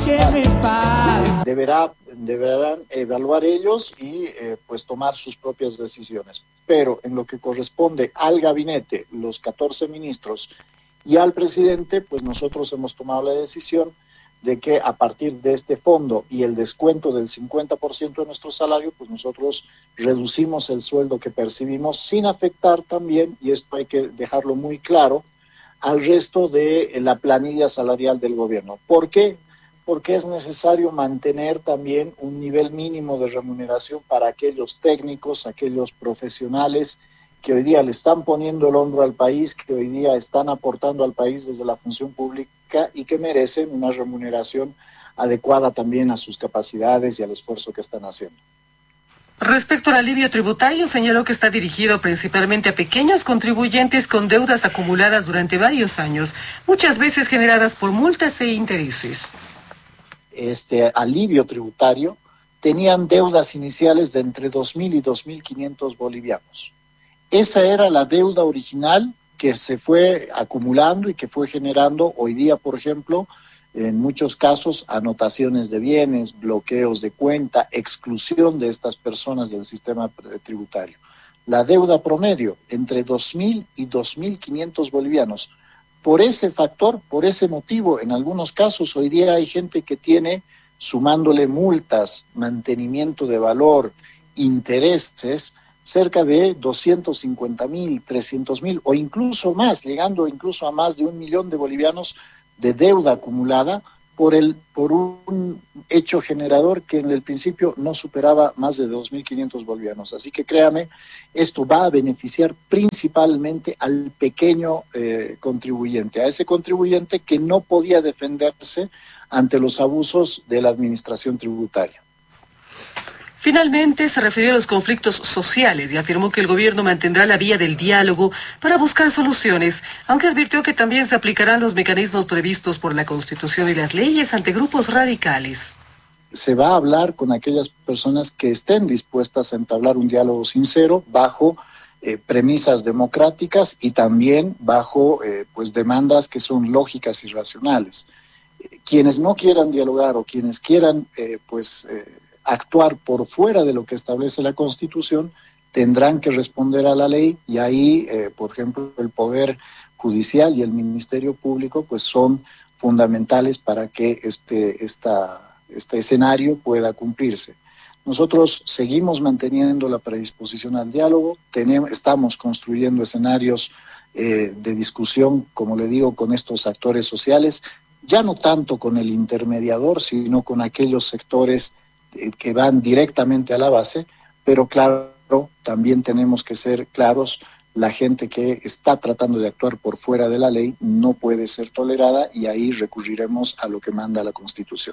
Deberán evaluar ellos y pues tomar sus propias decisiones. Pero en lo que corresponde al gabinete, los 14 ministros y al presidente, pues nosotros hemos tomado la decisión de que a partir de este fondo y el descuento del 50% de nuestro salario, pues nosotros reducimos el sueldo que percibimos sin afectar también, y esto hay que dejarlo muy claro, al resto de la planilla salarial del gobierno. ¿Por qué? Porque es necesario mantener también un nivel mínimo de remuneración para aquellos técnicos, aquellos profesionales que hoy día le están poniendo el hombro al país, que hoy día están aportando al país desde la función pública y que merecen una remuneración adecuada también a sus capacidades y al esfuerzo que están haciendo. Respecto al alivio tributario, señaló que está dirigido principalmente a pequeños contribuyentes con deudas acumuladas durante varios años, muchas veces generadas por multas e intereses. Este alivio tributario tenían deudas iniciales de entre 2.000 y 2.500 bolivianos. Esa era la deuda original que se fue acumulando y que fue generando hoy día, por ejemplo, en muchos casos, anotaciones de bienes, bloqueos de cuenta, exclusión de estas personas del sistema tributario. La deuda promedio, entre 2.000 y 2.500 bolivianos. Por ese factor, por ese motivo, en algunos casos, hoy día hay gente que tiene, sumándole multas, mantenimiento de valor, intereses, cerca de 250.000, 300.000 o incluso más, llegando incluso a más de 1 millón de bolivianos de deuda acumulada por un hecho generador que en el principio no superaba más de 2.500 bolivianos. Así que créame, esto va a beneficiar principalmente al pequeño contribuyente, a ese contribuyente que no podía defenderse ante los abusos de la administración tributaria. Finalmente, se refirió a los conflictos sociales y afirmó que el gobierno mantendrá la vía del diálogo para buscar soluciones, aunque advirtió que también se aplicarán los mecanismos previstos por la Constitución y las leyes ante grupos radicales. Se va a hablar con aquellas personas que estén dispuestas a entablar un diálogo sincero bajo premisas democráticas y también bajo pues demandas que son lógicas y racionales. Quienes no quieran dialogar o quienes quieran actuar por fuera de lo que establece la Constitución, tendrán que responder a la ley y ahí, por ejemplo, el Poder Judicial y el Ministerio Público pues son fundamentales para que este escenario pueda cumplirse. Nosotros seguimos manteniendo la predisposición al diálogo, estamos construyendo escenarios de discusión, como le digo, con estos actores sociales, ya no tanto con el intermediador, sino con aquellos sectores que van directamente a la base, pero claro, también tenemos que ser claros, la gente que está tratando de actuar por fuera de la ley no puede ser tolerada y ahí recurriremos a lo que manda la Constitución.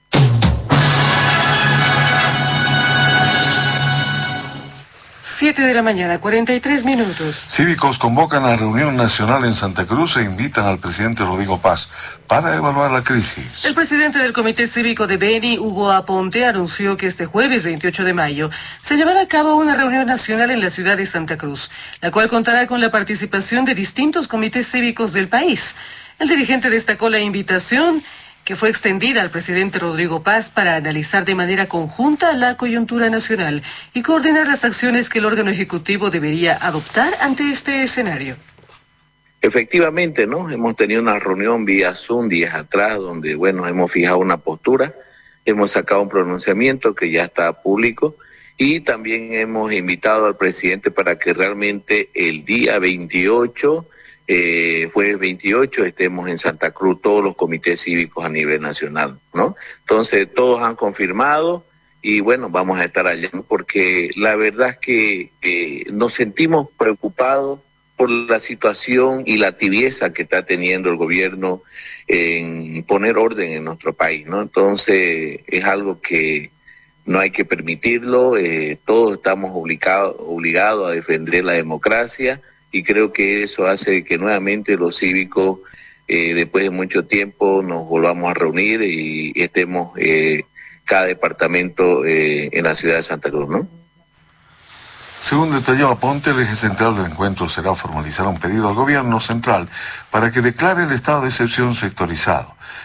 7 de la mañana, 43 minutos. Cívicos convocan a reunión nacional en Santa Cruz e invitan al presidente Rodrigo Paz para evaluar la crisis. El presidente del Comité Cívico de Beni, Hugo Aponte, anunció que este jueves 28 de mayo se llevará a cabo una reunión nacional en la ciudad de Santa Cruz, la cual contará con la participación de distintos comités cívicos del país. El dirigente destacó la invitación que fue extendida al presidente Rodrigo Paz para analizar de manera conjunta la coyuntura nacional y coordinar las acciones que el órgano ejecutivo debería adoptar ante este escenario. Efectivamente, ¿no? Hemos tenido una reunión vía Zoom días atrás donde, hemos fijado una postura, hemos sacado un pronunciamiento que ya está público y también hemos invitado al presidente para que realmente el día 28 jueves 28 estemos en Santa Cruz todos los comités cívicos a nivel nacional, ¿no? Entonces todos han confirmado y vamos a estar allá porque la verdad es que nos sentimos preocupados por la situación y la tibieza que está teniendo el gobierno en poner orden en nuestro país, ¿no? Entonces es algo que no hay que permitirlo, todos estamos obligados a defender la democracia. Y creo que eso hace que nuevamente los cívicos, después de mucho tiempo, nos volvamos a reunir y estemos cada departamento en la ciudad de Santa Cruz, ¿no? Según detalló Aponte, el eje central del encuentro será formalizar un pedido al gobierno central para que declare el estado de excepción sectorizado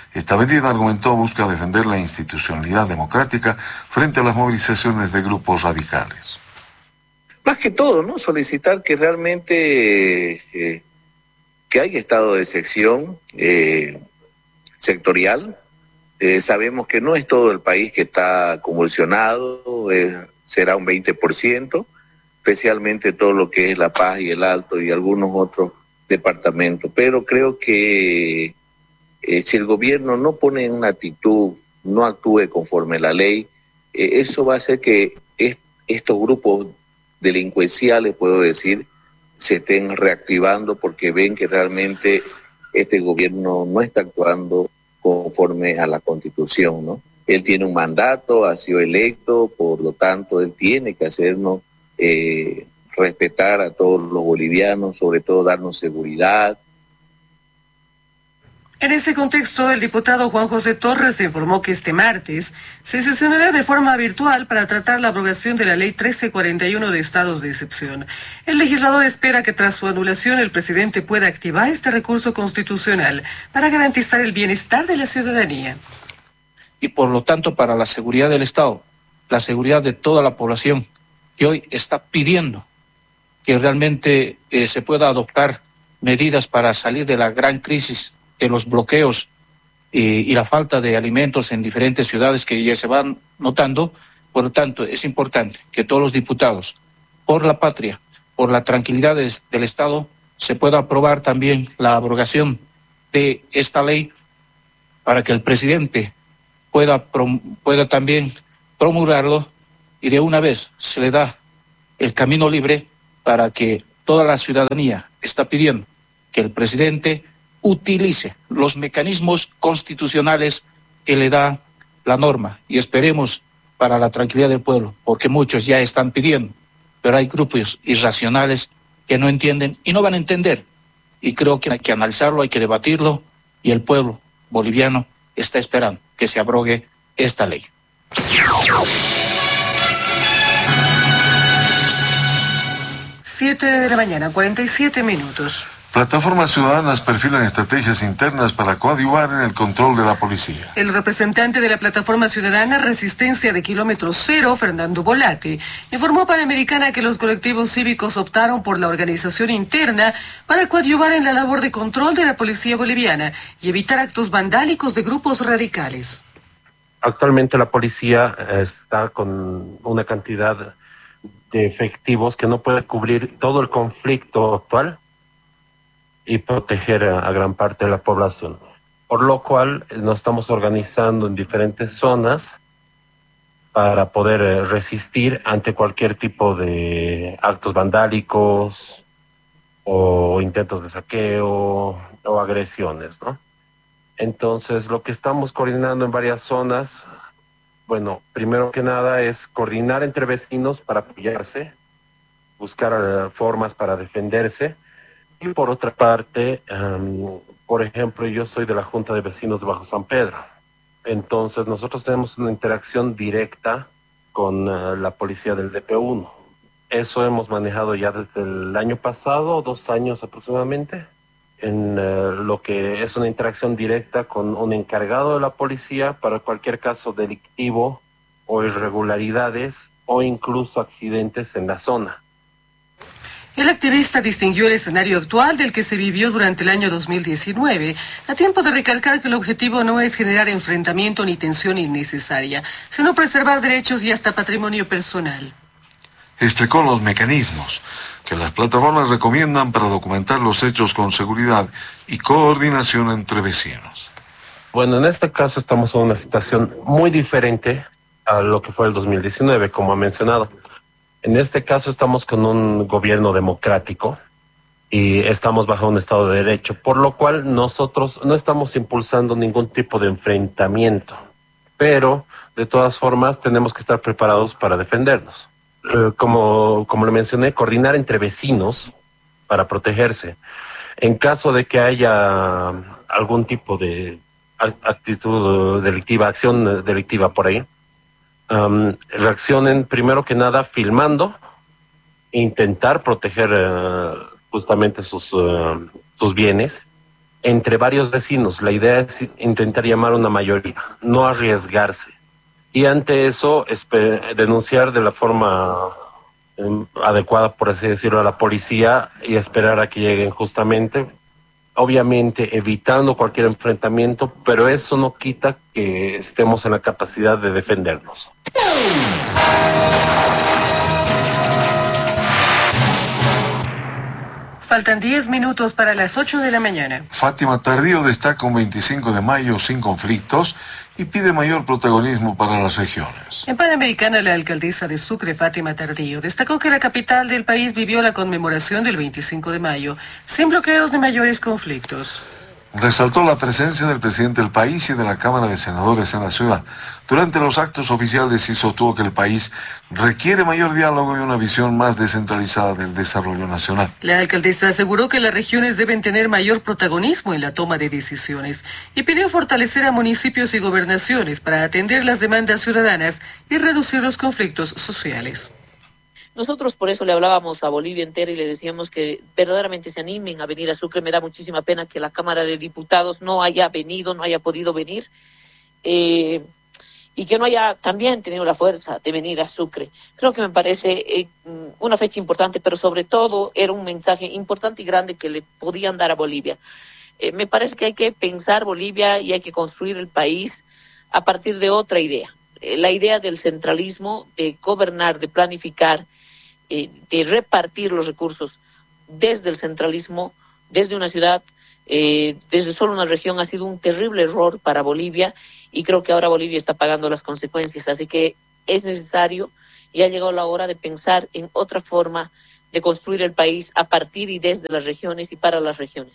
Esta medida, argumentó, busca defender la institucionalidad democrática frente a las movilizaciones de grupos radicales. Más que todo, ¿no? Solicitar que realmente que haya estado de excepción sectorial. Sabemos que no es todo el país que está convulsionado, será un 20%, especialmente todo lo que es La Paz y el Alto y algunos otros departamentos. Pero creo que si el gobierno no pone en una actitud, no actúe conforme a la ley, eso va a hacer que estos grupos delincuenciales, puedo decir, se estén reactivando porque ven que realmente este gobierno no está actuando conforme a la Constitución, ¿no? Él tiene un mandato, ha sido electo, por lo tanto, él tiene que hacernos respetar a todos los bolivianos, sobre todo darnos seguridad. En ese contexto, el diputado Juan José Torres informó que este martes se sesionará de forma virtual para tratar la abrogación de la Ley 1341 de estados de excepción. El legislador espera que tras su anulación el presidente pueda activar este recurso constitucional para garantizar el bienestar de la ciudadanía. Y por lo tanto para la seguridad del Estado, la seguridad de toda la población que hoy está pidiendo que realmente se pueda adoptar medidas para salir de la gran crisis de los bloqueos y la falta de alimentos en diferentes ciudades que ya se van notando. Por lo tanto, es importante que todos los diputados, por la patria, por la tranquilidad del Estado, se pueda aprobar también la abrogación de esta ley para que el presidente pueda también promulgarlo y de una vez se le da el camino libre para que toda la ciudadanía está pidiendo que el presidente utilice los mecanismos constitucionales que le da la norma y esperemos para la tranquilidad del pueblo, porque muchos ya están pidiendo, pero hay grupos irracionales que no entienden y no van a entender. Y creo que hay que analizarlo, hay que debatirlo y el pueblo boliviano está esperando que se abrogue esta ley. 7 de la mañana, 47 minutos. Plataformas ciudadanas perfilan estrategias internas para coadyuvar en el control de la policía. El representante de la Plataforma Ciudadana Resistencia de Kilómetro Cero, Fernando Bolate, informó a Panamericana que los colectivos cívicos optaron por la organización interna para coadyuvar en la labor de control de la policía boliviana y evitar actos vandálicos de grupos radicales. Actualmente la policía está con una cantidad de efectivos que no puede cubrir todo el conflicto actual y proteger a gran parte de la población. Por lo cual nos estamos organizando en diferentes zonas para poder resistir ante cualquier tipo de actos vandálicos o intentos de saqueo o agresiones, ¿no? Entonces, lo que estamos coordinando en varias zonas, bueno, primero que nada es coordinar entre vecinos para apoyarse, buscar formas para defenderse. Y por otra parte, por ejemplo, yo soy de la Junta de Vecinos de Bajo San Pedro. Entonces, nosotros tenemos una interacción directa con la policía del DP1. Eso hemos manejado ya desde el año pasado, 2 años aproximadamente, en lo que es una interacción directa con un encargado de la policía para cualquier caso delictivo o irregularidades o incluso accidentes en la zona. El activista distinguió el escenario actual del que se vivió durante el año 2019, a tiempo de recalcar que el objetivo no es generar enfrentamiento ni tensión innecesaria, sino preservar derechos y hasta patrimonio personal. Explicó los mecanismos que las plataformas recomiendan para documentar los hechos con seguridad y coordinación entre vecinos. Bueno, en este caso estamos en una situación muy diferente a lo que fue el 2019, como ha mencionado. En este caso estamos con un gobierno democrático y estamos bajo un Estado de Derecho, por lo cual nosotros no estamos impulsando ningún tipo de enfrentamiento, pero de todas formas tenemos que estar preparados para defendernos. Como le mencioné, coordinar entre vecinos para protegerse. En caso de que haya algún tipo de actitud delictiva, acción delictiva por ahí, reaccionen primero que nada filmando e intentar proteger justamente sus bienes entre varios vecinos. La idea es intentar llamar a una mayoría, no arriesgarse. Y ante eso, denunciar de la forma adecuada, por así decirlo, a la policía y esperar a que lleguen justamente, obviamente evitando cualquier enfrentamiento, pero eso no quita que estemos en la capacidad de defendernos. Faltan 10 minutos para las 8 de la mañana. Fátima Tardío destaca un 25 de mayo sin conflictos y pide mayor protagonismo para las regiones. En Panamericana, la alcaldesa de Sucre, Fátima Tardío, destacó que la capital del país vivió la conmemoración del 25 de mayo sin bloqueos ni mayores conflictos. Resaltó la presencia del presidente del país y de la Cámara de Senadores en la ciudad durante los actos oficiales y sostuvo que el país requiere mayor diálogo y una visión más descentralizada del desarrollo nacional. La alcaldesa aseguró que las regiones deben tener mayor protagonismo en la toma de decisiones y pidió fortalecer a municipios y gobernaciones para atender las demandas ciudadanas y reducir los conflictos sociales. Nosotros por eso le hablábamos a Bolivia entera y le decíamos que verdaderamente se animen a venir a Sucre. Me da muchísima pena que la Cámara de Diputados no haya venido, no haya podido venir, y que no haya también tenido la fuerza de venir a Sucre. Creo que me parece una fecha importante, pero sobre todo era un mensaje importante y grande que le podían dar a Bolivia. Me parece que hay que pensar Bolivia y hay que construir el país a partir de otra idea. La idea del centralismo, de gobernar, de planificar, de repartir los recursos desde el centralismo, desde una ciudad, desde solo una región, ha sido un terrible error para Bolivia y creo que ahora Bolivia está pagando las consecuencias. Así que es necesario y ha llegado la hora de pensar en otra forma de construir el país a partir y desde las regiones y para las regiones.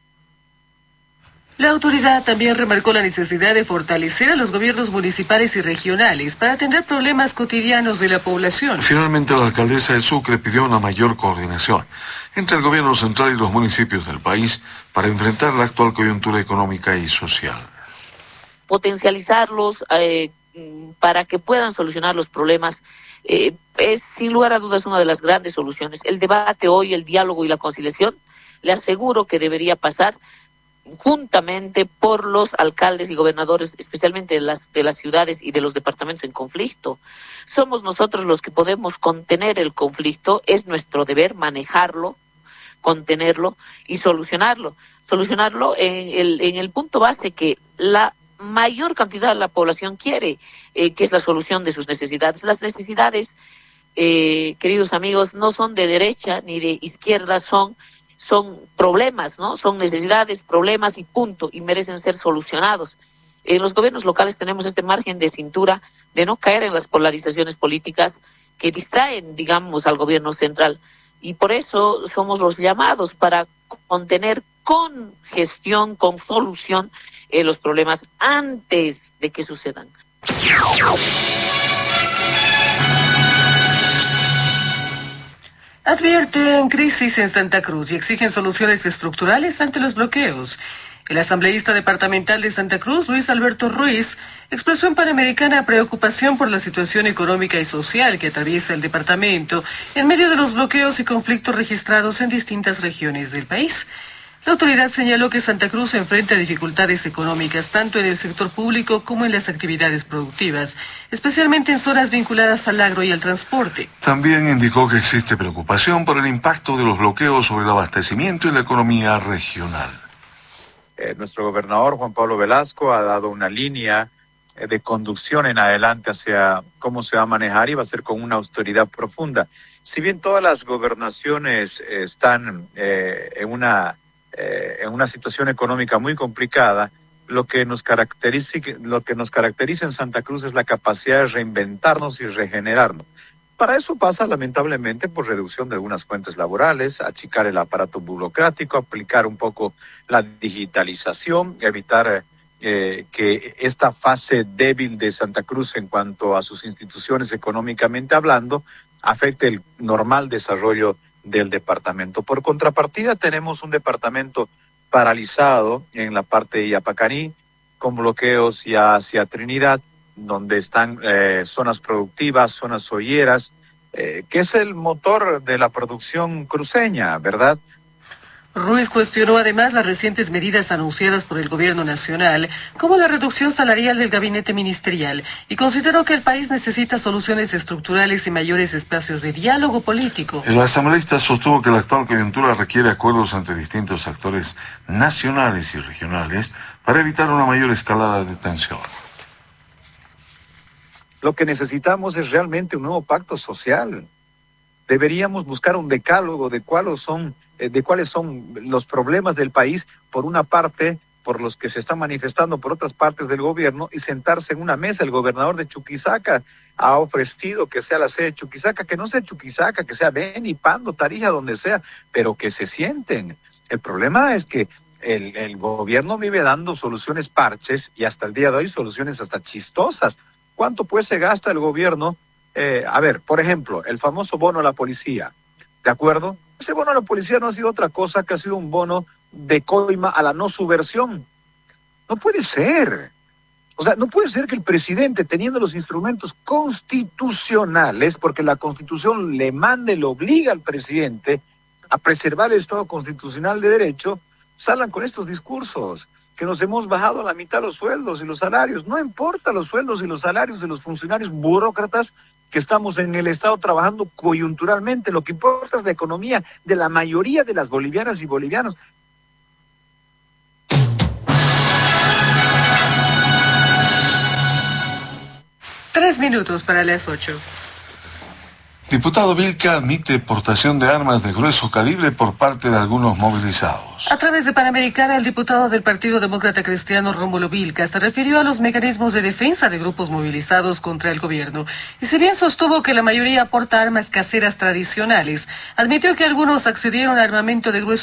La autoridad también remarcó la necesidad de fortalecer a los gobiernos municipales y regionales para atender problemas cotidianos de la población. Finalmente, la alcaldesa de Sucre pidió una mayor coordinación entre el gobierno central y los municipios del país para enfrentar la actual coyuntura económica y social. Potencializarlos para que puedan solucionar los problemas es sin lugar a dudas una de las grandes soluciones. El debate hoy, el diálogo y la conciliación, le aseguro que debería pasar juntamente por los alcaldes y gobernadores, especialmente de las ciudades y de los departamentos en conflicto. Somos nosotros los que podemos contener el conflicto, es nuestro deber manejarlo, contenerlo y solucionarlo. Solucionarlo en el punto base que la mayor cantidad de la población quiere, que es la solución de sus necesidades. Las necesidades, queridos amigos, no son de derecha ni de izquierda, son problemas, ¿no? Son necesidades, problemas y punto, y merecen ser solucionados. En los gobiernos locales tenemos este margen de cintura de no caer en las polarizaciones políticas que distraen, digamos, al gobierno central. Y por eso somos los llamados para contener con gestión, con solución, los problemas antes de que sucedan. Advierten crisis en Santa Cruz y exigen soluciones estructurales ante los bloqueos. El asambleísta departamental de Santa Cruz, Luis Alberto Ruiz, expresó en Panamericana preocupación por la situación económica y social que atraviesa el departamento en medio de los bloqueos y conflictos registrados en distintas regiones del país. La autoridad señaló que Santa Cruz enfrenta dificultades económicas tanto en el sector público como en las actividades productivas, especialmente en zonas vinculadas al agro y al transporte. También indicó que existe preocupación por el impacto de los bloqueos sobre el abastecimiento y la economía regional. Nuestro gobernador Juan Pablo Velasco ha dado una línea de conducción en adelante hacia cómo se va a manejar y va a ser con una austeridad profunda. Si bien todas las gobernaciones están en una situación económica muy complicada, lo que nos caracteriza en Santa Cruz es la capacidad de reinventarnos y regenerarnos. Para eso pasa lamentablemente por reducción de algunas fuentes laborales, achicar el aparato burocrático, aplicar un poco la digitalización, evitar que esta fase débil de Santa Cruz en cuanto a sus instituciones económicamente hablando afecte el normal desarrollo del departamento. Por contrapartida, tenemos un departamento paralizado en la parte de Yapacaní, con bloqueos ya hacia Trinidad, donde están zonas productivas, zonas olleras, que es el motor de la producción cruceña, ¿verdad? Ruiz cuestionó además las recientes medidas anunciadas por el gobierno nacional, como la reducción salarial del gabinete ministerial, y consideró que el país necesita soluciones estructurales y mayores espacios de diálogo político. El asambleísta sostuvo que la actual coyuntura requiere acuerdos entre distintos actores nacionales y regionales para evitar una mayor escalada de tensión. Lo que necesitamos es realmente un nuevo pacto social. Deberíamos buscar un decálogo de cuáles son los problemas del país, por una parte, por los que se están manifestando por otras partes del gobierno, y sentarse en una mesa. El gobernador de Chuquisaca ha ofrecido que sea la sede de Chuquisaca, que no sea Chuquisaca, que sea Beni, Pando, Tarija, donde sea, pero que se sienten. El problema es que el gobierno vive dando soluciones parches, y hasta el día de hoy soluciones hasta chistosas. ¿Cuánto pues se gasta el gobierno? Por ejemplo, el famoso bono a la policía, ¿de acuerdo? Ese bono a la policía no ha sido otra cosa que ha sido un bono de coima a la no subversión. No puede ser. O sea, no puede ser que el presidente, teniendo los instrumentos constitucionales, porque la Constitución le manda y le obliga al presidente a preservar el Estado constitucional de derecho, salgan con estos discursos, que nos hemos bajado a la mitad los sueldos y los salarios. No importa los sueldos y los salarios de los funcionarios burócratas que estamos en el Estado trabajando coyunturalmente. Lo que importa es la economía de la mayoría de las bolivianas y bolivianos. Tres minutos para las 8. Diputado Vilca admite portación de armas de grueso calibre por parte de algunos movilizados. A través de Panamericana, el diputado del Partido Demócrata Cristiano, Rómulo Vilca, se refirió a los mecanismos de defensa de grupos movilizados contra el gobierno. Y si bien sostuvo que la mayoría porta armas caseras tradicionales, admitió que algunos accedieron a armamento de grueso